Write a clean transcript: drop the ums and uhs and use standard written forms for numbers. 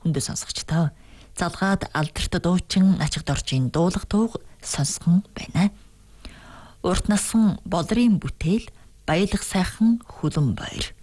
өндөө сонсогчдоо. Залгаад алдарт дуучин Ачиг Доржийн дуулах тууг сонсгон байна. Урт насан Болрын бүтээл Баялаг сайхан Хүлэн баяр.